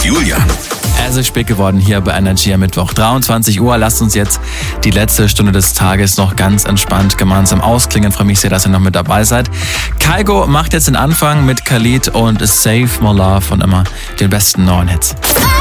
Julian. Es ist spät geworden hier bei Energy am Mittwoch. 23 Uhr. Lasst uns jetzt die letzte Stunde des Tages noch ganz entspannt gemeinsam ausklingen. Freue mich sehr, dass ihr noch mit dabei seid. Kygo macht jetzt den Anfang mit Khalid und Save More Love und immer den besten neuen Hits.